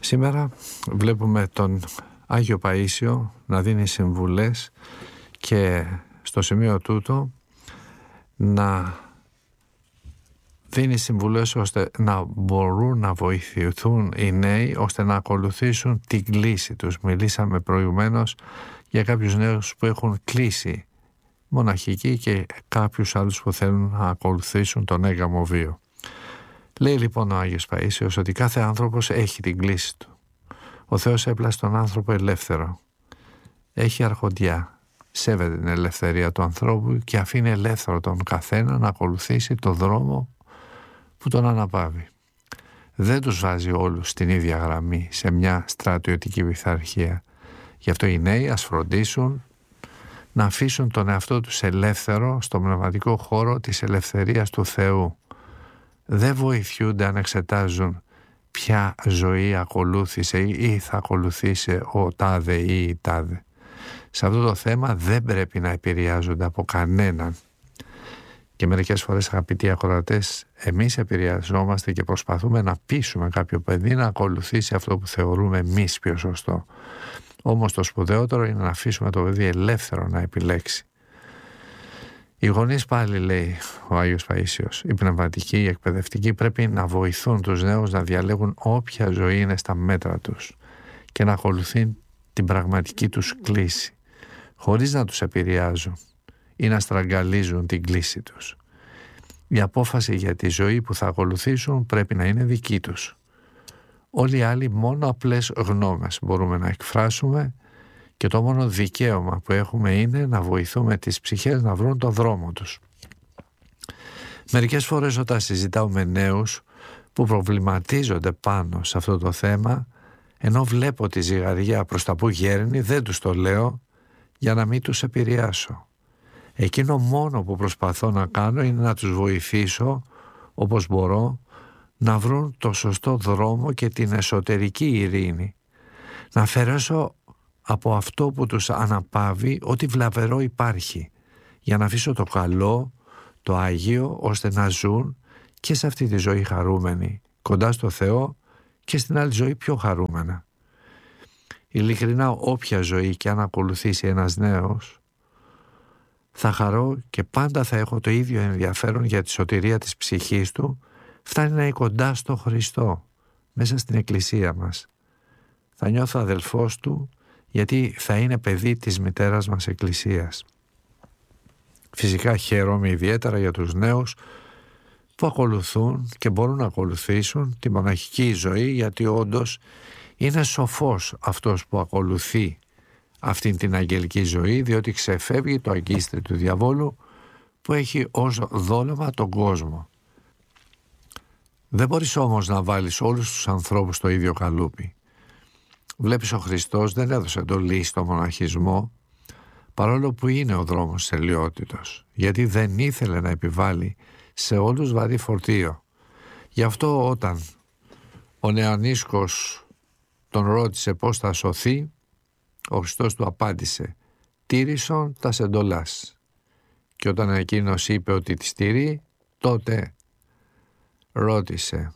Σήμερα βλέπουμε τον Άγιο Παΐσιο να δίνει συμβουλές και στο σημείο τούτο να δίνει συμβουλές ώστε να μπορούν να βοηθηθούν οι νέοι ώστε να ακολουθήσουν την κλίση τους. Μιλήσαμε προηγουμένως για κάποιους νέους που έχουν κλείσει μοναχική και κάποιους άλλους που θέλουν να ακολουθήσουν τον έγαμο βίο. Λέει λοιπόν ο Άγιος Παΐσιος ότι κάθε άνθρωπος έχει την κλίση του. Ο Θεός έπλασε τον άνθρωπο ελεύθερο. Έχει αρχοντιά. Σέβεται την ελευθερία του ανθρώπου και αφήνει ελεύθερο τον καθένα να ακολουθήσει το δρόμο που τον αναπαύει. Δεν τους βάζει όλους στην ίδια γραμμή σε μια στρατιωτική πειθαρχία. Γι' αυτό οι νέοι ας φροντίσουν να αφήσουν τον εαυτό τους ελεύθερο στο πνευματικό χώρο της ελευθερίας του Θεού. Δεν βοηθιούνται αν εξετάζουν ποια ζωή ακολούθησε ή θα ακολουθήσει ο τάδε ή η τάδε. Σε αυτό το θέμα δεν πρέπει να επηρεάζονται από κανέναν. Και μερικές φορές, αγαπητοί ακροατές, εμείς επηρεαζόμαστε και προσπαθούμε να πείσουμε κάποιο παιδί να ακολουθήσει αυτό που θεωρούμε εμείς πιο σωστό. Όμως το σπουδαιότερο είναι να αφήσουμε το παιδί ελεύθερο να επιλέξει. Οι γονείς πάλι, λέει ο Άγιος Παΐσιος, οι πνευματικοί, οι εκπαιδευτικοί πρέπει να βοηθούν τους νέους να διαλέγουν όποια ζωή είναι στα μέτρα τους και να ακολουθούν την πραγματική τους κλίση, χωρίς να τους επηρεάζουν ή να στραγγαλίζουν την κλίση τους. Η απόφαση για τη ζωή που θα ακολουθήσουν πρέπει να είναι δική τους. Όλοι οι άλλοι μόνο απλές γνώμες μπορούμε να εκφράσουμε και το μόνο δικαίωμα που έχουμε είναι να βοηθούμε τις ψυχές να βρουν το δρόμο τους. Μερικές φορές όταν συζητάω με νέους που προβληματίζονται πάνω σε αυτό το θέμα, ενώ βλέπω τη ζυγαριά προς τα που γέρνει, δεν τους το λέω για να μην τους επηρεάσω. Εκείνο μόνο που προσπαθώ να κάνω είναι να τους βοηθήσω όπως μπορώ να βρουν το σωστό δρόμο και την εσωτερική ειρήνη. Να αφαιρέσω από αυτό που τους αναπαύει ό,τι βλαβερό υπάρχει, για να αφήσω το καλό, το Άγιο, ώστε να ζουν και σε αυτή τη ζωή χαρούμενοι, κοντά στο Θεό και στην άλλη ζωή πιο χαρούμενα. Ειλικρινά, όποια ζωή και αν ακολουθήσει ένας νέος, θα χαρώ και πάντα θα έχω το ίδιο ενδιαφέρον για τη σωτηρία της ψυχής του. Φτάνει να είναι κοντά στο Χριστό, μέσα στην Εκκλησία μας. Θα νιώθω αδελφός του, γιατί θα είναι παιδί της μητέρας μας Εκκλησίας. Φυσικά χαίρομαι ιδιαίτερα για τους νέους που ακολουθούν και μπορούν να ακολουθήσουν τη μοναχική ζωή, γιατί όντως είναι σοφός αυτός που ακολουθεί αυτήν την αγγελική ζωή, διότι ξεφεύγει το αγκίστρι του διαβόλου που έχει ως δόλωμα τον κόσμο. Δεν μπορείς όμως να βάλεις όλους τους ανθρώπους στο ίδιο καλούπι. Βλέπεις, ο Χριστός δεν έδωσε εντολή στο μοναχισμό, παρόλο που είναι ο δρόμος της ελαιότητος, γιατί δεν ήθελε να επιβάλλει σε όλους βαρύ φορτίο. Γι' αυτό όταν ο νεανίσκος τον ρώτησε πώς θα σωθεί, ο Χριστός του απάντησε «Τήρησον τας εντολάς». Και όταν εκείνος είπε ότι τις τηρεί, τότε ρώτησε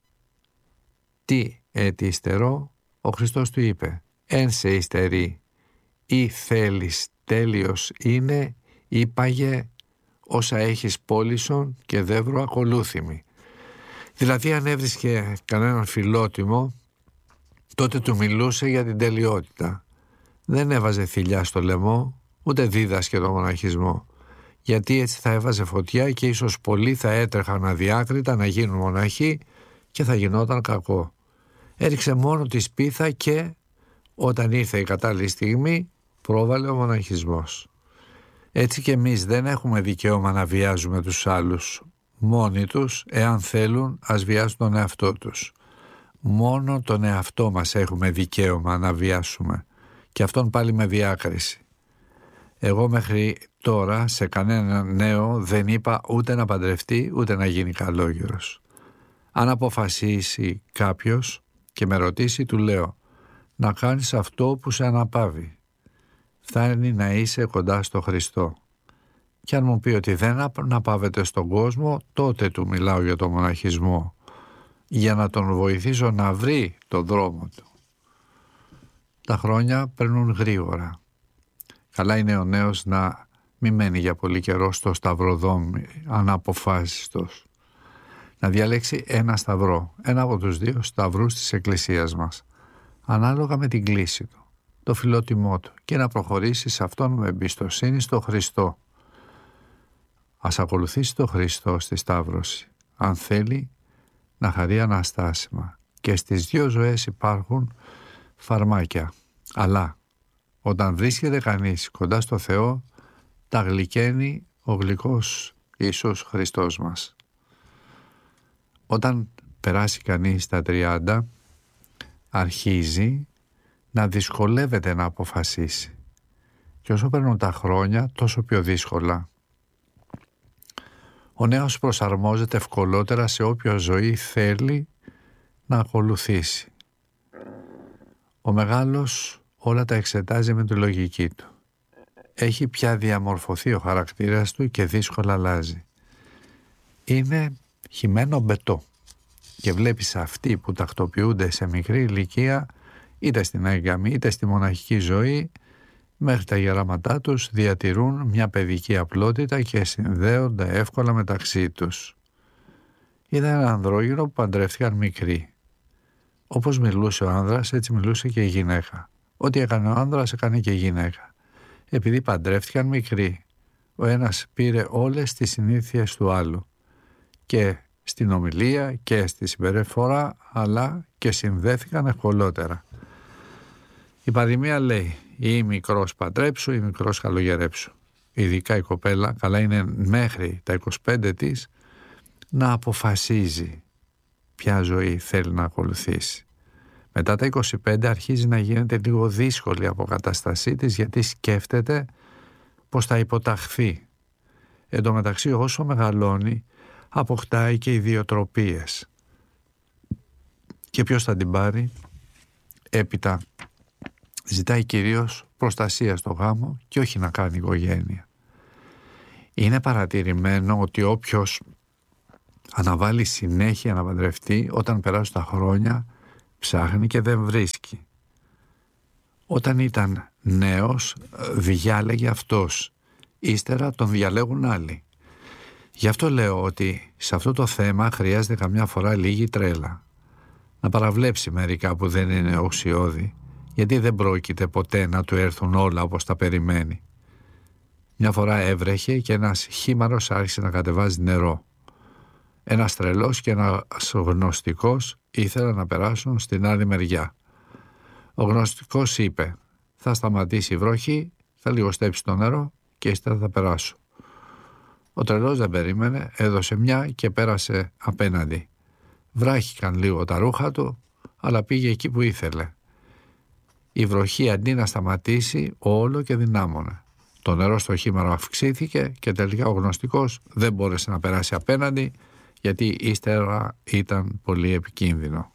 «Τι έτη υστερώ?» Ο Χριστός του είπε «Εν σε υστερεί, ή θέλεις τέλειος είναι, ή πάγε όσα έχεις πώλησον και δεύρο ακολούθημη». Δηλαδή αν έβρισκε κανέναν φιλότιμο, τότε του μιλούσε για την τελειότητα. Δεν έβαζε θηλιά στο λαιμό, ούτε δίδασκε το μοναχισμό, γιατί έτσι θα έβαζε φωτιά και ίσως πολλοί θα έτρεχαν αδιάκριτα να γίνουν μοναχοί και θα γινόταν κακό. Έριξε μόνο τη σπίθα και όταν ήρθε η κατάλληλη στιγμή πρόβαλε ο μοναχισμός. Έτσι και εμείς δεν έχουμε δικαίωμα να βιάζουμε τους άλλους. Μόνοι τους, εάν θέλουν, ας βιάσουν τον εαυτό τους. Μόνο τον εαυτό μας έχουμε δικαίωμα να βιάσουμε, και αυτόν πάλι με διάκριση. Εγώ μέχρι τώρα σε κανέναν νέο δεν είπα ούτε να παντρευτεί ούτε να γίνει καλόγερος. Αν αποφασίσει κάποιος και με ρωτήσει, του λέω να κάνεις αυτό που σε αναπαύει. Φτάνει να είσαι κοντά στο Χριστό. Και αν μου πει ότι δεν αναπαύεται στον κόσμο, τότε του μιλάω για το μοναχισμό. για να τον βοηθήσω να βρει τον δρόμο του. Τα χρόνια περνούν γρήγορα. Καλά είναι ο νέος να μην μένει για πολύ καιρό στο σταυροδρόμι αναποφάσιστος. Να διαλέξει ένα σταυρό, ένα από τους 2 σταυρούς της Εκκλησίας μας, ανάλογα με την κλίση του, το φιλότιμό του, και να προχωρήσει σε αυτόν με εμπιστοσύνη στο Χριστό. Ας ακολουθήσει το Χριστό στη σταύρωση, αν θέλει να χαρεί αναστάσιμα. Και στις 2 ζωές υπάρχουν φαρμάκια. Αλλά όταν βρίσκεται κανείς κοντά στο Θεό, τα γλυκαίνει ο γλυκός Ιησούς Χριστός μας. Όταν περάσει κανείς τα 30, αρχίζει να δυσκολεύεται να αποφασίσει. Και όσο παίρνουν τα χρόνια, τόσο πιο δύσκολα. Ο νέος προσαρμόζεται ευκολότερα σε όποια ζωή θέλει να ακολουθήσει. Ο μεγάλος όλα τα εξετάζει με τη λογική του. Έχει πια διαμορφωθεί ο χαρακτήρας του και δύσκολα αλλάζει. Είναι χυμένο μπετό και βλέπεις αυτοί που τακτοποιούνται σε μικρή ηλικία, είτε στην έγκαμη είτε στη μοναχική ζωή, μέχρι τα γεράματά τους διατηρούν μια παιδική απλότητα και συνδέονται εύκολα μεταξύ τους. Είδα έναν ανδρόγυνο που παντρεύτηκαν μικροί. Όπως μιλούσε ο άνδρας, έτσι μιλούσε και η γυναίκα. Ό,τι έκανε ο άνδρας, έκανε και η γυναίκα. Επειδή παντρεύτηκαν μικροί, ο ένας πήρε όλες τις συνήθειες του άλλου, και στην ομιλία και στη συμπεριφορά, αλλά και συνδέθηκαν ευκολότερα. Η παροιμία λέει: ή μικρός παντρέψου ή μικρός καλογερέψου. Ειδικά η κοπέλα καλά είναι μέχρι τα 25 της να αποφασίζει ποια ζωή θέλει να ακολουθήσει. Μετά τα 25 αρχίζει να γίνεται λίγο δύσκολη η αποκαταστασή της, γιατί σκέφτεται πως θα υποταχθεί. Εν τω μεταξύ, όσο μεγαλώνει, αποκτάει και ιδιοτροπίες. Και ποιος θα την πάρει? Έπειτα ζητάει κυρίως προστασία στο γάμο και όχι να κάνει οικογένεια. Είναι παρατηρημένο ότι όποιος αναβάλει συνέχεια να παντρευτεί, όταν περάσουν τα χρόνια ψάχνει και δεν βρίσκει. Όταν ήταν νέος διάλεγε αυτός, ύστερα τον διαλέγουν άλλοι. Γι' αυτό λέω ότι σε αυτό το θέμα χρειάζεται καμιά φορά λίγη τρέλα. Να παραβλέψει μερικά που δεν είναι ουσιώδη, γιατί δεν πρόκειται ποτέ να του έρθουν όλα όπως τα περιμένει. Μια φορά έβρεχε και ένας χήμαρος άρχισε να κατεβάζει νερό. Ένας τρελός και ένας γνωστικός ήθελαν να περάσουν στην άλλη μεριά. Ο γνωστικός είπε: θα σταματήσει η βροχή, θα λιγοστέψει το νερό και ύστερα θα περάσω. Ο τρελός δεν περίμενε, έδωσε μια και πέρασε απέναντι. Βράχηκαν λίγο τα ρούχα του, αλλά πήγε εκεί που ήθελε. Η βροχή αντί να σταματήσει, όλο και δυνάμωνε. Το νερό στο χήμαρο αυξήθηκε και τελικά ο γνωστικός δεν μπόρεσε να περάσει απέναντι, γιατί ύστερα ήταν πολύ επικίνδυνο.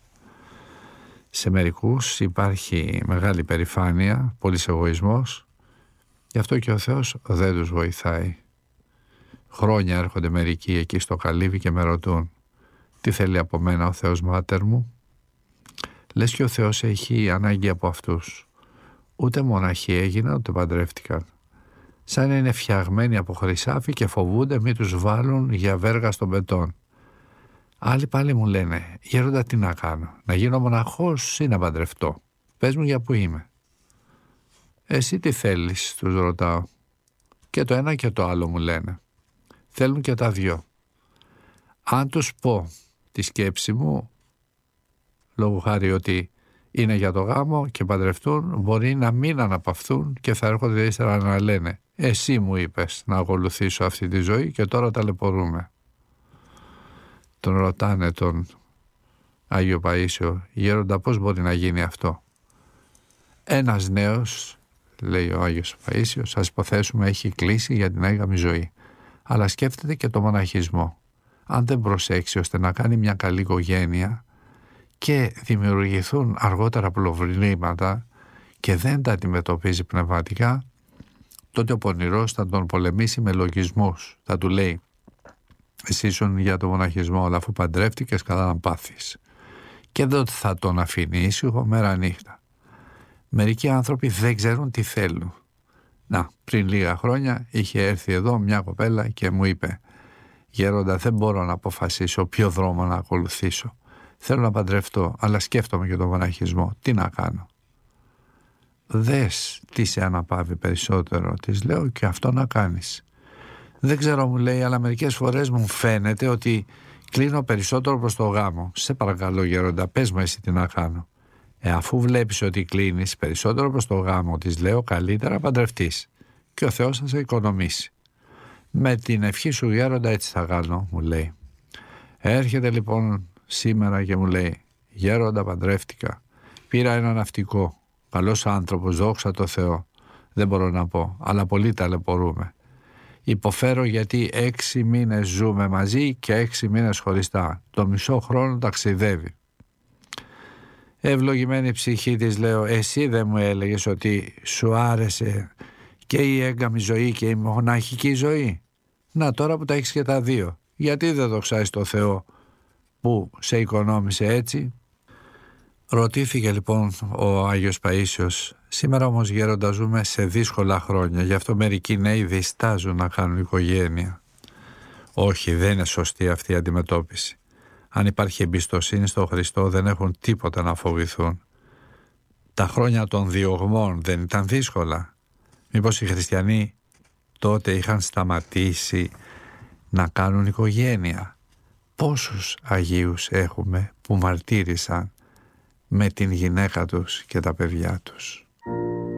Σε μερικούς υπάρχει μεγάλη περηφάνεια, πολύς εγωισμός, γι' αυτό και ο Θεός δεν τους βοηθάει. Χρόνια έρχονται μερικοί εκεί στο καλύβι και με ρωτούν: τι θέλει από μένα ο Θεός, μάτερ μου? Λες και ο Θεός έχει ανάγκη από αυτούς. Ούτε μοναχοί έγιναν, ούτε παντρεύτηκαν. Σαν να είναι φτιαγμένοι από χρυσάφι και φοβούνται μη τους βάλουν για βέργα στον μπετόν. Άλλοι πάλι μου λένε: γέροντα, τι να κάνω, να γίνω μοναχός ή να παντρευτώ? Πες μου για που είμαι. Εσύ τι θέλεις, τους ρωτάω. Και το ένα και το άλλο μου λένε. Θέλουν και τα δυο. Αν τους πω τη σκέψη μου, λόγω χάρη ότι είναι για το γάμο και παντρευτούν, μπορεί να μην αναπαυθούν και θα έρχονται ύστερα να λένε: εσύ μου είπες να ακολουθήσω αυτή τη ζωή και τώρα ταλαιπωρούμε. Τον ρωτάνε τον Άγιο Παΐσιο: γέροντα, πώς μπορεί να γίνει αυτό? Ένας νέος, λέει ο Άγιος Παΐσιος, ας υποθέσουμε έχει κλείσει για την έγαμη ζωή, αλλά σκέφτεται και το μοναχισμό. Αν δεν προσέξει ώστε να κάνει μια καλή οικογένεια και δημιουργηθούν αργότερα προβλήματα και δεν τα αντιμετωπίζει πνευματικά, τότε ο πονηρός θα τον πολεμήσει με λογισμούς. Θα του λέει: εσύ ήσουν για τον μοναχισμό, αλλά αφού παντρεύτηκες καλά να πάθεις. Και δεν θα τον αφήνει ήσυχο μέρα νύχτα. Μερικοί άνθρωποι δεν ξέρουν τι θέλουν. Να, πριν λίγα χρόνια είχε έρθει εδώ μια κοπέλα και μου είπε: Γέροντα, δεν μπορώ να αποφασίσω ποιο δρόμο να ακολουθήσω. Θέλω να παντρευτώ, αλλά σκέφτομαι και τον μοναχισμό. Τι να κάνω? Δες τι σε αναπαύει περισσότερο, της λέω, και αυτό να κάνεις. Δεν ξέρω, μου λέει, αλλά μερικές φορές μου φαίνεται ότι κλείνω περισσότερο προς το γάμο. Σε παρακαλώ, γέροντα, πες μου εσύ τι να κάνω. Αφού βλέπεις ότι κλείνεις περισσότερο προς το γάμο, της λέω, καλύτερα παντρευτείς και ο Θεός θα σε οικονομήσει. Με την ευχή σου, γέροντα, έτσι θα κάνω, μου λέει. Έρχεται λοιπόν σήμερα και μου λέει: Γέροντα, παντρεύτηκα. Πήρα ένα ναυτικό. Καλός άνθρωπος, δόξα τω Θεώ. Δεν μπορώ να πω, αλλά πολύ ταλαιπωρούμε. Υποφέρω γιατί 6 μήνες ζούμε μαζί και 6 μήνες χωριστά. Το μισό χρόνο ταξιδεύει. Ευλογημένη ψυχή της λέω: Εσύ δεν μου έλεγες ότι σου άρεσε και η έγκαμη ζωή και η μοναχική ζωή? Να, τώρα που τα έχεις και τα δύο, γιατί δεν δοξάζεις το Θεό που σε οικονόμησε έτσι? Ρωτήθηκε λοιπόν ο Άγιος Παΐσιος: Σήμερα όμως, γέροντα, ζούμε σε δύσκολα χρόνια, γι' αυτό μερικοί νέοι διστάζουν να κάνουν οικογένεια. Όχι, δεν είναι σωστή αυτή η αντιμετώπιση. Αν υπάρχει εμπιστοσύνη στον Χριστό, δεν έχουν τίποτα να φοβηθούν. Τα χρόνια των διωγμών δεν ήταν δύσκολα? Μήπως οι χριστιανοί τότε είχαν σταματήσει να κάνουν οικογένεια? Πόσους Αγίους έχουμε που μαρτύρησαν με την γυναίκα τους και τα παιδιά τους?